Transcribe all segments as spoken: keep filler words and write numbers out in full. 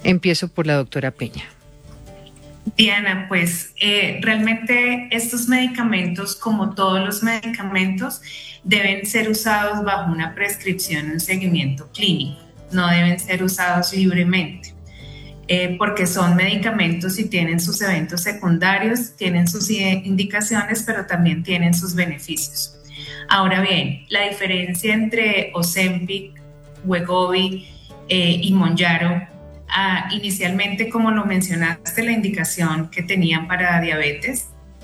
Empiezo por la doctora Peña. Diana, pues eh, realmente estos medicamentos, como todos los medicamentos, deben ser usados bajo una prescripción en seguimiento clínico, no deben ser usados libremente, eh, porque son medicamentos y tienen sus eventos secundarios, tienen sus indicaciones, pero también tienen sus beneficios. Ahora bien, la diferencia entre Ozempic, Wegovy eh, y Mounjaro, Ah, inicialmente, como lo mencionaste, la indicación que tenían para diabetes,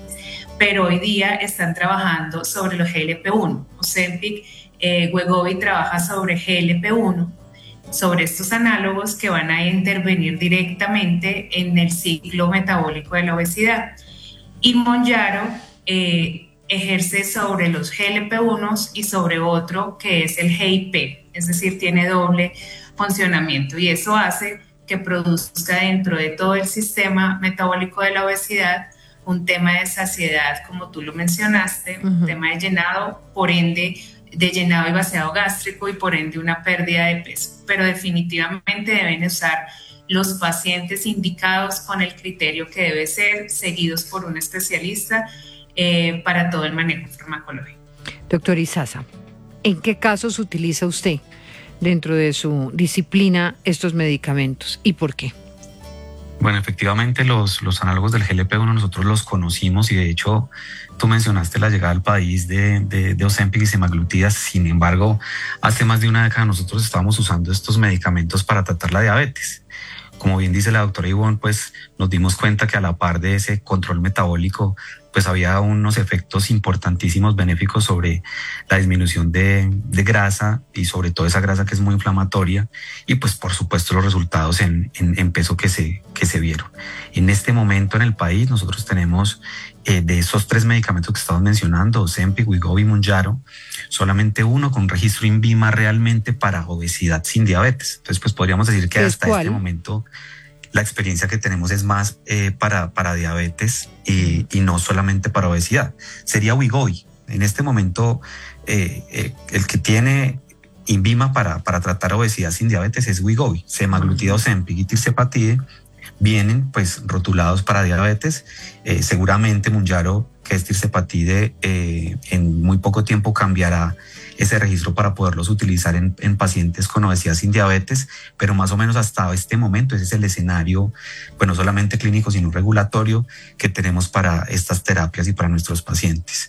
pero hoy día están trabajando sobre los G L P uno. Ozempic, eh, Wegovy trabaja sobre G L P uno, sobre estos análogos que van a intervenir directamente en el ciclo metabólico de la obesidad. Y Mounjaro eh, ejerce sobre los G L P uno y sobre otro que es el G I P, es decir, tiene doble funcionamiento, y eso hace que produzca dentro de todo el sistema metabólico de la obesidad un tema de saciedad, como tú lo mencionaste, uh-huh. un tema de llenado, por ende, de llenado y vaciado gástrico, y por ende una pérdida de peso. Pero definitivamente deben usar los pacientes indicados con el criterio que debe ser, seguidos por un especialista eh, para todo el manejo farmacológico. Doctor Izaza, ¿en qué casos utiliza usted dentro de su disciplina estos medicamentos y por qué? Bueno, efectivamente los, los análogos del G L P uno nosotros los conocimos, y de hecho tú mencionaste la llegada al país de, de, de Ozempic y semaglutida. Sin embargo, hace más de una década nosotros estábamos usando estos medicamentos para tratar la diabetes. Como bien dice la doctora Ivonne, pues nos dimos cuenta que a la par de ese control metabólico, pues había unos efectos importantísimos benéficos sobre la disminución de, de grasa, y sobre todo esa grasa que es muy inflamatoria, y pues por supuesto los resultados en, en, en peso que se, que se vieron. En este momento en el país nosotros tenemos eh, de esos tres medicamentos que estamos mencionando, Ozempic, Wegovy y Mounjaro, solamente uno con registro INVIMA realmente para obesidad sin diabetes. Entonces pues podríamos decir que hasta ¿cuál? Este momento la experiencia que tenemos es más eh, para, para diabetes y, y no solamente para obesidad. Sería Wegovy. En este momento eh, eh, el que tiene INVIMA para, para tratar obesidad sin diabetes es Wegovy. Semaglutida, Ozempic y tirzepatide vienen pues rotulados para diabetes. Eh, seguramente Mounjaro, que es tirzepatide, eh, en muy poco tiempo cambiará ese registro para poderlos utilizar en, en pacientes con obesidad sin diabetes, pero más o menos hasta este momento ese es el escenario, pues no solamente clínico sino regulatorio, que tenemos para estas terapias y para nuestros pacientes.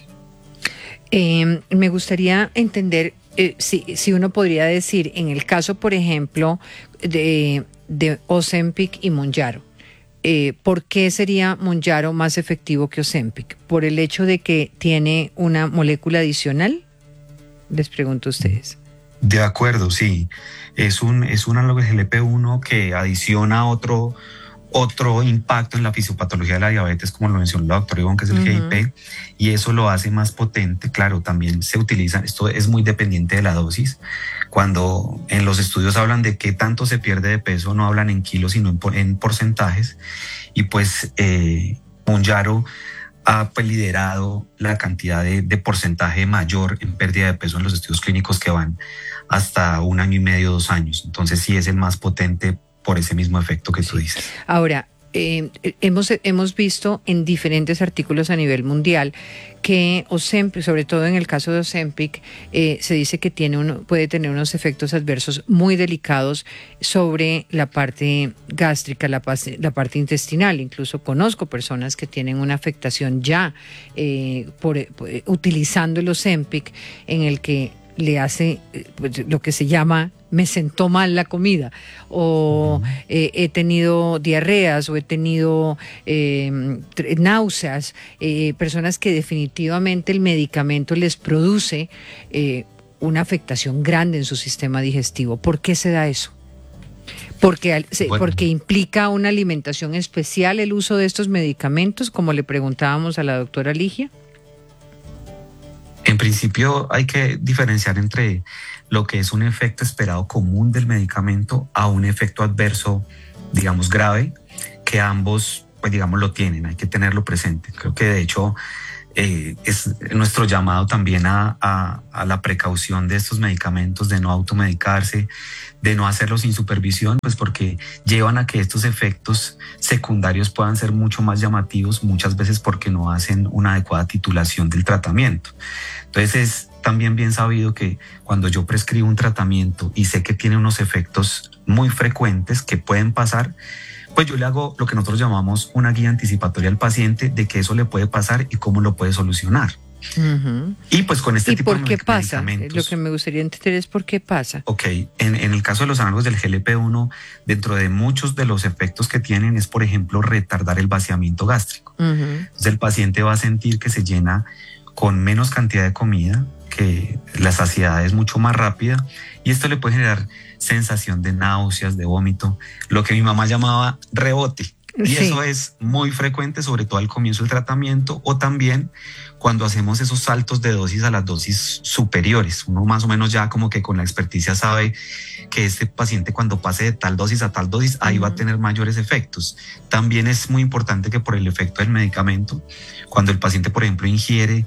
Eh, me gustaría entender eh, si, si uno podría decir, en el caso, por ejemplo, de, de Ozempic y Mounjaro, Eh, ¿por qué sería Mounjaro más efectivo que Ozempic? ¿Por el hecho de que tiene una molécula adicional? Les pregunto a ustedes. De acuerdo, sí. Es un, es un análogo de G L P uno que adiciona otro, otro impacto en la fisiopatología de la diabetes, como lo mencionó la doctora Ivonne, que es el uh-huh. G I P, y eso lo hace más potente. Claro, también se utiliza, esto es muy dependiente de la dosis. Cuando en los estudios hablan de qué tanto se pierde de peso, no hablan en kilos, sino en, en porcentajes, y pues eh, Mounjaro ha pues, liderado la cantidad de, de porcentaje mayor en pérdida de peso en los estudios clínicos, que van hasta un año y medio, dos años. Entonces sí es el más potente por ese mismo efecto que tú dices. Ahora, eh, hemos, hemos visto en diferentes artículos a nivel mundial que Ozempic, sobre todo en el caso de Ozempic, eh, se dice que tiene uno, puede tener unos efectos adversos muy delicados sobre la parte gástrica, la, la parte intestinal. Incluso conozco personas que tienen una afectación ya eh, por, por, utilizando el Ozempic, en el que le hace pues, lo que se llama me sentó mal la comida, o eh, he tenido diarreas, o he tenido eh, náuseas, eh, personas que definitivamente el medicamento les produce eh, una afectación grande en su sistema digestivo. ¿Por qué se da eso? Porque, bueno. porque implica una alimentación especial el uso de estos medicamentos, como le preguntábamos a la doctora Ligia. En principio hay que diferenciar entre lo que es un efecto esperado común del medicamento a un efecto adverso, digamos, grave, que ambos, pues digamos, lo tienen, hay que tenerlo presente. Creo que de hecho Eh, es nuestro llamado también a, a, a la precaución de estos medicamentos, de no automedicarse, de no hacerlo sin supervisión, pues porque llevan a que estos efectos secundarios puedan ser mucho más llamativos, muchas veces porque no hacen una adecuada titulación del tratamiento. Entonces es también bien sabido que cuando yo prescribo un tratamiento y sé que tiene unos efectos muy frecuentes que pueden pasar, pues yo le hago lo que nosotros llamamos una guía anticipatoria al paciente de que eso le puede pasar y cómo lo puede solucionar. Uh-huh. Y pues con este ¿Y tipo por de qué pasa? medicamentos. Lo que me gustaría entender es por qué pasa. Ok, en, en el caso de los análogos del G L P uno, dentro de muchos de los efectos que tienen es, por ejemplo, retardar el vaciamiento gástrico. Uh-huh. Entonces el paciente va a sentir que se llena con menos cantidad de comida, que la saciedad es mucho más rápida, y esto le puede generar sensación de náuseas, de vómito, lo que mi mamá llamaba rebote. Y sí, eso es muy frecuente, sobre todo al comienzo del tratamiento o también cuando hacemos esos saltos de dosis a las dosis superiores. Uno más o menos ya como que con la experticia sabe que este paciente cuando pase de tal dosis a tal dosis, ahí uh-huh. va a tener mayores efectos. También es muy importante que por el efecto del medicamento, cuando el paciente, por ejemplo, ingiere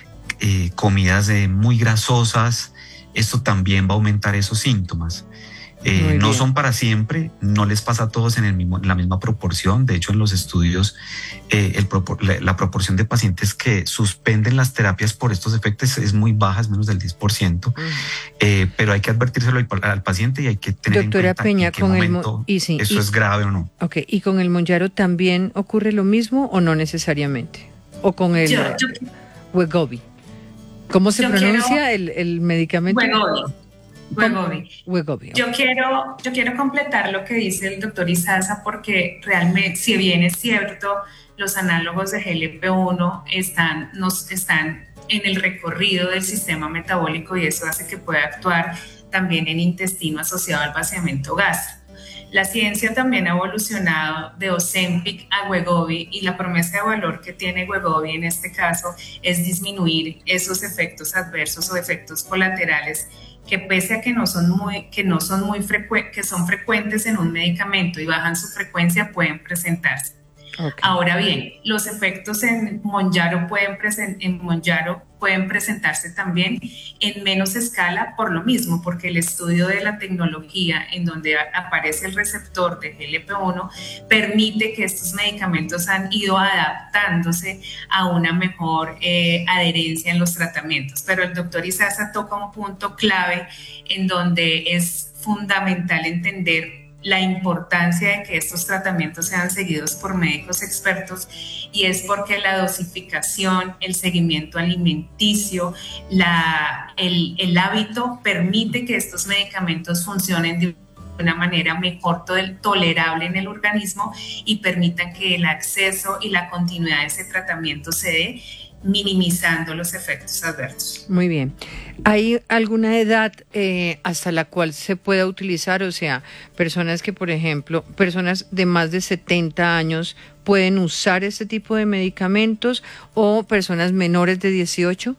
eh, comidas eh, muy grasosas, esto también va a aumentar esos síntomas. Eh, no son para siempre, no les pasa a todos en, el mismo, en la misma proporción. De hecho, en los estudios, eh, el propor- la, la proporción de pacientes que suspenden las terapias por estos efectos es muy baja, es menos del diez por ciento. Uh-huh. Eh, pero hay que advertírselo al, al paciente y hay que tener Doctora en cuenta Peña, en qué con momento el, y sí, eso y, es grave o no. Ok, ¿y con el Mounjaro también ocurre lo mismo o no necesariamente? ¿O con el yo, yo, Wegovy? ¿Cómo se pronuncia el, el medicamento? Wegovy. Wegovy. Wegovy. Yo quiero, yo quiero completar lo que dice el doctor Izaza, porque realmente, si bien es cierto, los análogos de G L P uno están, nos, están en el recorrido del sistema metabólico y eso hace que pueda actuar también en intestino asociado al vaciamiento gástrico. La ciencia también ha evolucionado de Ozempic a Wegovy y la promesa de valor que tiene Wegovy en este caso es disminuir esos efectos adversos o efectos colaterales que pese a que no son muy, que no son muy frecu- que son frecuentes en un medicamento y bajan su frecuencia, pueden presentarse. Okay. Ahora bien, los efectos en Mounjaro pueden, presen- en Mounjaro pueden presentarse también en menos escala por lo mismo, porque el estudio de la tecnología en donde a- aparece el receptor de G L P uno permite que estos medicamentos han ido adaptándose a una mejor eh, adherencia en los tratamientos. Pero el doctor Izaza toca un punto clave en donde es fundamental entender la importancia de que estos tratamientos sean seguidos por médicos expertos, y es porque la dosificación, el seguimiento alimenticio, la, el, el hábito permite que estos medicamentos funcionen de una manera mejor tolerable en el organismo y permitan que el acceso y la continuidad de ese tratamiento se dé, minimizando los efectos adversos. Muy bien. ¿Hay alguna edad eh, hasta la cual se pueda utilizar? O sea, personas que, por ejemplo, personas de más de setenta años pueden usar este tipo de medicamentos o personas menores de dieciocho?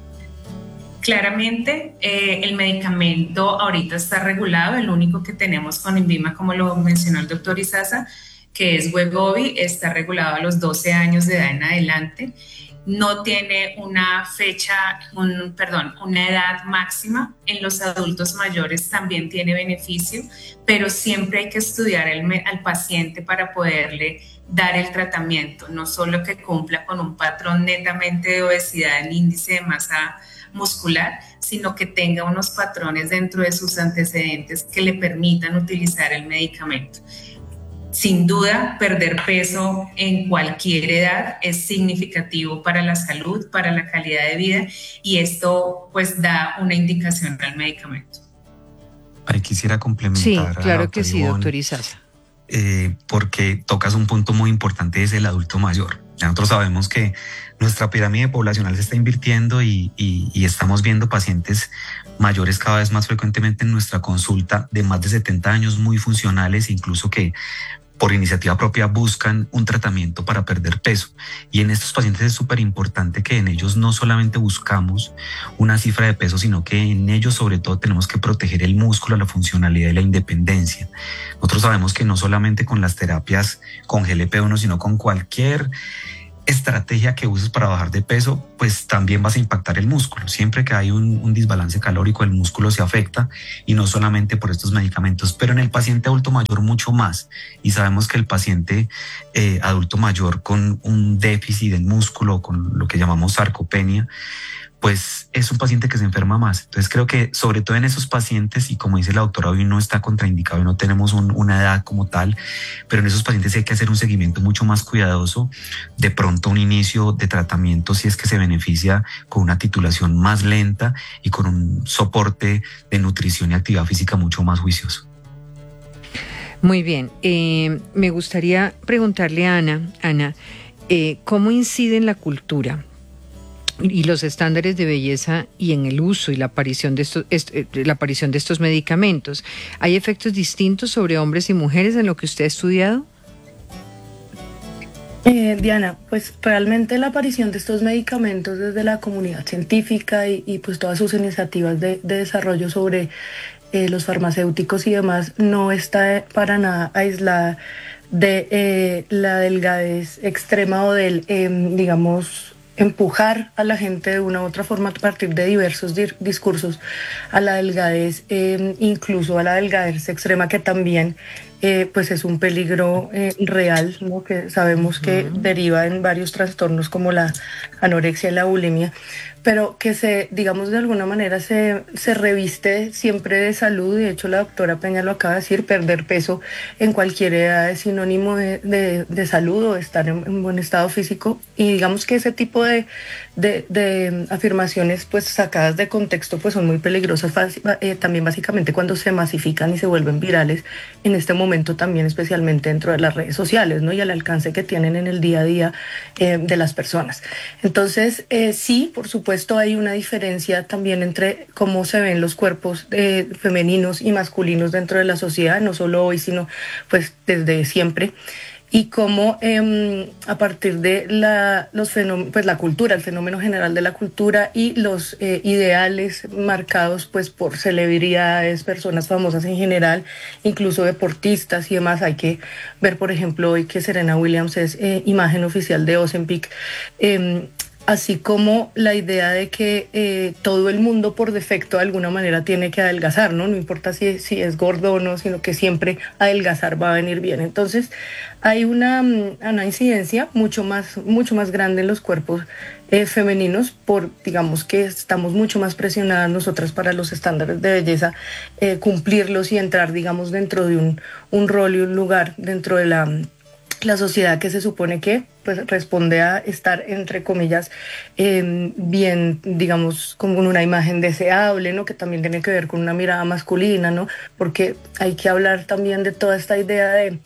Claramente, eh, el medicamento ahorita está regulado. El único que tenemos con INVIMA, como lo mencionó el doctor Izaza, que es Wegovy, está regulado a los doce años de edad en adelante. No tiene una fecha, un, perdón, una edad máxima. En los adultos mayores también tiene beneficio, pero siempre hay que estudiar el, al paciente para poderle dar el tratamiento, no solo que cumpla con un patrón netamente de obesidad en índice de masa muscular, sino que tenga unos patrones dentro de sus antecedentes que le permitan utilizar el medicamento. Sin duda, perder peso en cualquier edad es significativo para la salud, para la calidad de vida, y esto pues da una indicación al medicamento. Ahí quisiera complementar. Sí, claro que sí, Ivonne, doctor Izaza. Eh, porque tocas un punto muy importante, es el adulto mayor. Ya nosotros sabemos que nuestra pirámide poblacional se está invirtiendo y, y, y estamos viendo pacientes mayores cada vez más frecuentemente en nuestra consulta, de más de setenta años, muy funcionales, incluso que por iniciativa propia buscan un tratamiento para perder peso. Y en estos pacientes es súper importante que en ellos no solamente buscamos una cifra de peso, sino que en ellos sobre todo tenemos que proteger el músculo, la funcionalidad y la independencia. Nosotros sabemos que no solamente con las terapias con G L P uno, sino con cualquier estrategia que uses para bajar de peso, pues también vas a impactar el músculo. Siempre que hay un, un desbalance calórico, el músculo se afecta, y no solamente por estos medicamentos, pero en el paciente adulto mayor mucho más. Y sabemos que el paciente eh, adulto mayor con un déficit en músculo, con lo que llamamos sarcopenia, pues es un paciente que se enferma más. Entonces creo que sobre todo en esos pacientes, y como dice la doctora, hoy no está contraindicado y no tenemos un, una edad como tal, pero en esos pacientes hay que hacer un seguimiento mucho más cuidadoso, de pronto un inicio de tratamiento si es que se beneficia con una titulación más lenta y con un soporte de nutrición y actividad física mucho más juicioso. Muy bien, eh, me gustaría preguntarle a Ana, Ana, eh, ¿cómo incide en la cultura y los estándares de belleza y en el uso y la aparición de estos, est, la aparición de estos medicamentos? ¿Hay efectos distintos sobre hombres y mujeres en lo que usted ha estudiado? Eh, Diana, pues realmente la aparición de estos medicamentos desde la comunidad científica y, y pues todas sus iniciativas de, de desarrollo sobre eh, los farmacéuticos y demás no está para nada aislada de eh, la delgadez extrema o del, eh, digamos, empujar a la gente de una u otra forma a partir de diversos dir- discursos a la delgadez, eh, incluso a la delgadez extrema, que también eh, pues es un peligro eh, real, ¿no? Que sabemos que uh-huh. deriva en varios trastornos como la anorexia y la bulimia, pero que se, digamos, de alguna manera se, se reviste siempre de salud. De hecho, la doctora Peña lo acaba de decir, perder peso en cualquier edad es sinónimo de, de, de salud o de estar en, en buen estado físico, y digamos que ese tipo de, de, de afirmaciones pues sacadas de contexto pues son muy peligrosas, eh, también básicamente cuando se masifican y se vuelven virales en este momento, también especialmente dentro de las redes sociales, ¿no? Y al alcance que tienen en el día a día eh, de las personas. Entonces, eh, sí, por supuesto, esto hay una diferencia también entre cómo se ven los cuerpos eh, femeninos y masculinos dentro de la sociedad, no solo hoy, sino pues desde siempre, y cómo eh, a partir de la, los fenómenos, pues la cultura, el fenómeno general de la cultura y los eh, ideales marcados pues por celebridades, personas famosas en general, incluso deportistas y demás. Hay que ver, por ejemplo, hoy que Serena Williams es eh, imagen oficial de Ozempic, eh, así como la idea de que eh, todo el mundo por defecto de alguna manera tiene que adelgazar, ¿no? No importa si, si es gordo o no, sino que siempre adelgazar va a venir bien. Entonces hay una, una incidencia mucho más, mucho más grande en los cuerpos eh, femeninos, por, digamos que estamos mucho más presionadas nosotras para los estándares de belleza, eh, cumplirlos y entrar, digamos, dentro de un, un rol y un lugar dentro de la... la sociedad que se supone que pues responde a estar, entre comillas, eh, bien, digamos, con una imagen deseable, ¿no? Que también tiene que ver con una mirada masculina, ¿no? Porque hay que hablar también de toda esta idea de,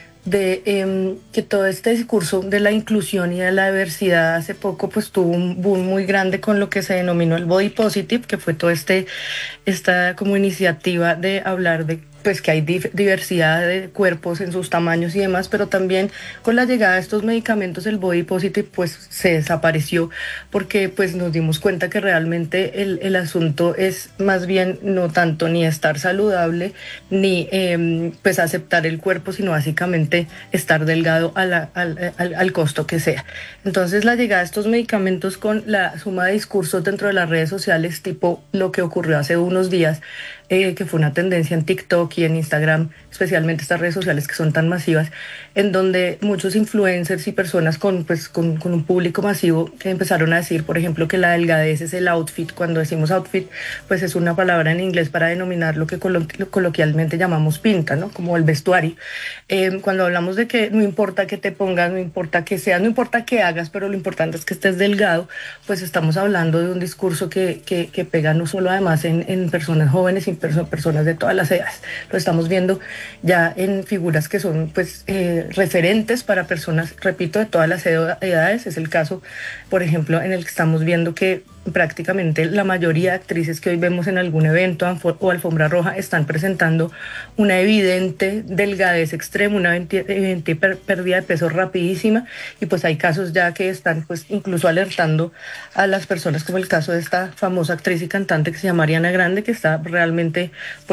de eh, que todo este discurso de la inclusión y de la diversidad hace poco pues tuvo un boom muy grande con lo que se denominó el body positive, que fue toda este, esta como iniciativa de hablar de pues que hay dif- diversidad de cuerpos en sus tamaños y demás, pero también con la llegada de estos medicamentos el body positive pues se desapareció, porque pues nos dimos cuenta que realmente el, el asunto es más bien no tanto ni estar saludable ni eh, pues aceptar el cuerpo, sino básicamente estar delgado a la, al, al, al costo que sea. Entonces la llegada de estos medicamentos con la suma de discursos dentro de las redes sociales, tipo lo que ocurrió hace unos días, eh, que fue una tendencia en TikTok y en Instagram, especialmente estas redes sociales que son tan masivas, en donde muchos influencers y personas con, pues, con, con un público masivo empezaron a decir, por ejemplo, que la delgadez es el outfit. Cuando decimos outfit, pues es una palabra en inglés para denominar lo que colo- coloquialmente llamamos pinta, ¿no? Como el vestuario. Eh, cuando hablamos de que no importa que te pongas, no importa que seas, no importa qué hagas, pero lo importante es que estés delgado, pues estamos hablando de un discurso que, que, que pega no solo además en, en personas jóvenes, sino en personas de todas las edades. Lo estamos viendo ya en figuras que son pues eh, referentes para personas, repito, de todas las edades. Es el caso, por ejemplo, en el que estamos viendo que prácticamente la mayoría de actrices que hoy vemos en algún evento o alfombra roja están presentando una evidente delgadez extrema, una evidente pérdida de peso rapidísima, y pues hay casos ya que están pues incluso alertando a las personas, como el caso de esta famosa actriz y cantante que se llama Ariana Grande, que está realmente pues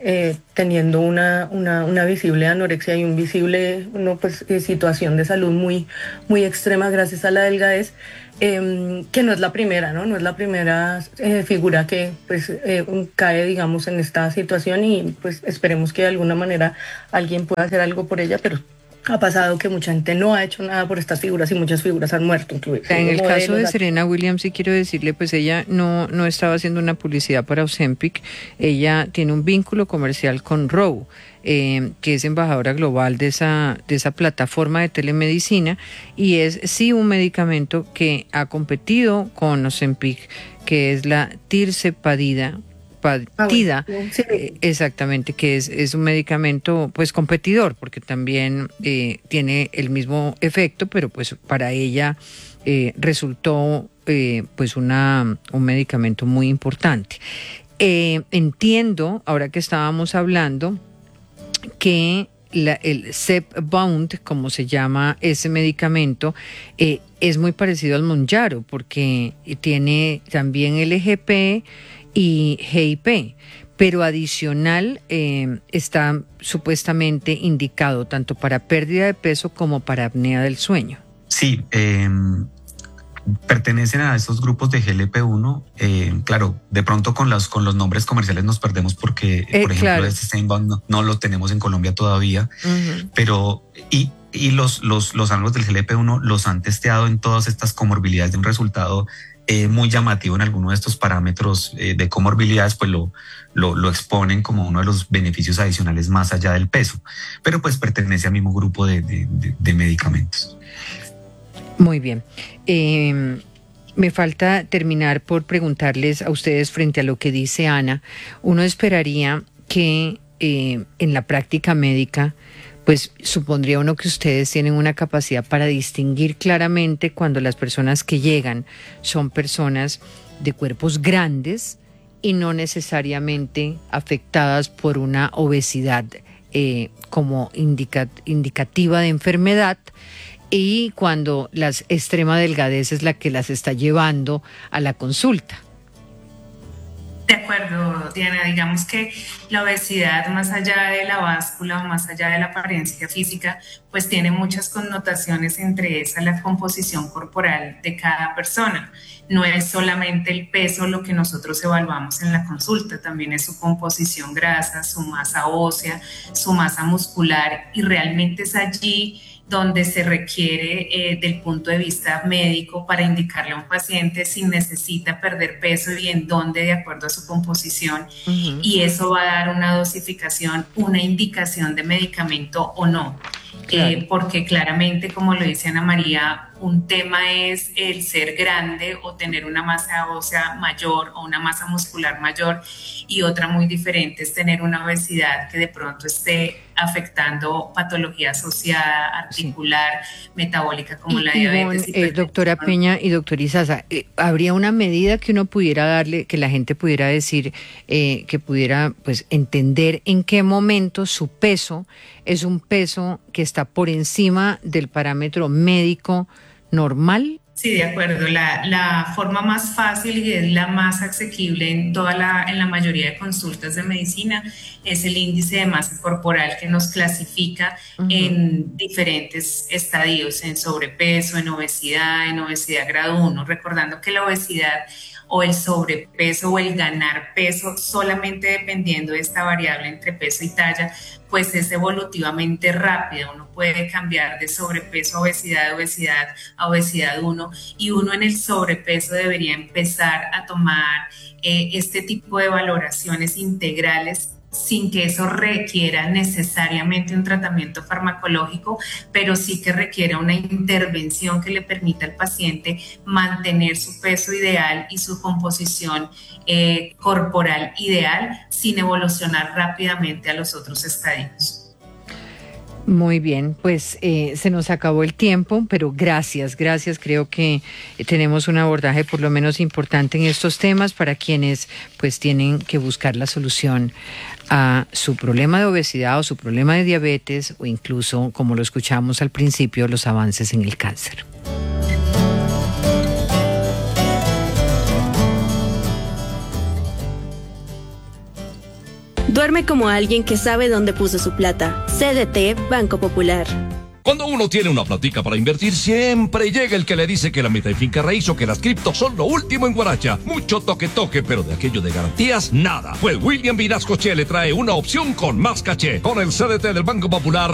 eh, teniendo una, una, una visible anorexia y un visible no, pues, eh, situación de salud muy, muy extrema gracias a la delgadez, eh, que no es la primera, ¿no? No es la primera eh, figura que pues, eh, cae, digamos, en esta situación y pues esperemos que de alguna manera alguien pueda hacer algo por ella, pero ha pasado que mucha gente no ha hecho nada por estas figuras y muchas figuras han muerto. Incluidas. En el caso de Serena Williams, sí quiero decirle, pues ella no, no estaba haciendo una publicidad para Ozempic, ella tiene un vínculo comercial con Roe, eh, que es embajadora global de esa, de esa plataforma de telemedicina, y es sí un medicamento que ha competido con Ozempic, que es la tirzepatida, Partida, sí. eh, exactamente, que es, es un medicamento pues competidor, porque también eh, tiene el mismo efecto, pero pues para ella eh, resultó eh, pues una, un medicamento muy importante. Eh, entiendo, ahora que estábamos hablando, que la, el Zepbound, como se llama ese medicamento, eh, es muy parecido al Mounjaro, porque tiene también L G P y G I P, pero adicional eh, está supuestamente indicado tanto para pérdida de peso como para apnea del sueño. Sí, eh, pertenecen a esos grupos de G L P uno. Eh, claro, de pronto con los, con los nombres comerciales nos perdemos porque, eh, por ejemplo, claro. este Zepbound no, no lo tenemos en Colombia todavía, uh-huh. pero y, y los, los, los ángulos del G L P uno los han testeado en todas estas comorbilidades de un resultado Eh, muy llamativo en alguno de estos parámetros eh, de comorbilidades, pues lo, lo, lo exponen como uno de los beneficios adicionales más allá del peso, pero pues pertenece al mismo grupo de, de, de, de medicamentos. Muy bien. Eh, me falta terminar por preguntarles a ustedes frente a lo que dice Ana. Uno esperaría que eh, en la práctica médica pues supondría uno que ustedes tienen una capacidad para distinguir claramente cuando las personas que llegan son personas de cuerpos grandes y no necesariamente afectadas por una obesidad eh, como indica, indicativa de enfermedad, y cuando la extrema delgadez es la que las está llevando a la consulta. De acuerdo, Diana, digamos que la obesidad, más allá de la báscula, más allá de la apariencia física, pues tiene muchas connotaciones, entre esas la composición corporal de cada persona. No es solamente el peso lo que nosotros evaluamos en la consulta, también es su composición grasa, su masa ósea, su masa muscular, y realmente es allí donde se requiere eh, del punto de vista médico para indicarle a un paciente si necesita perder peso y en dónde de acuerdo a su composición, uh-huh. y eso va a dar una dosificación, una indicación de medicamento o no. Claro. Eh, porque claramente, como lo dice Ana María, un tema es el ser grande o tener una masa ósea mayor o una masa muscular mayor, y otra muy diferente es tener una obesidad que de pronto esté afectando patología asociada, articular, sí. metabólica, como y, la y diabetes. Bon, eh, doctora Peña y doctor Izaza, eh, ¿habría una medida que uno pudiera darle, que la gente pudiera decir, eh, que pudiera pues entender en qué momento su peso es un peso que está por encima del parámetro médico normal? Sí, de acuerdo. La, la forma más fácil y es la más asequible en, toda la, en la mayoría de consultas de medicina es el índice de masa corporal, que nos clasifica uh-huh. en diferentes estadios, en sobrepeso, en obesidad, en obesidad grado uno, recordando que la obesidad o el sobrepeso o el ganar peso, solamente dependiendo de esta variable entre peso y talla, pues es evolutivamente rápida. Uno puede cambiar de sobrepeso a obesidad, de obesidad a obesidad uno, y uno en el sobrepeso debería empezar a tomar eh, este tipo de valoraciones integrales sin que eso requiera necesariamente un tratamiento farmacológico, pero sí que requiera una intervención que le permita al paciente mantener su peso ideal y su composición eh, corporal ideal sin evolucionar rápidamente a los otros estadios. Muy bien, pues eh, se nos acabó el tiempo, pero gracias, gracias. Creo que tenemos un abordaje por lo menos importante en estos temas para quienes pues tienen que buscar la solución a su problema de obesidad o su problema de diabetes, o incluso, como lo escuchamos al principio, los avances en el cáncer. Duerme como alguien que sabe dónde puso su plata. C D T Banco Popular. Cuando uno tiene una platica para invertir, siempre llega el que le dice que la meta y finca raíz o que las criptos son lo último en guaracha. Mucho toque toque, pero de aquello de garantías, nada. Pues William Vinasco Che le trae una opción con más caché. Con el C D T del Banco Popular,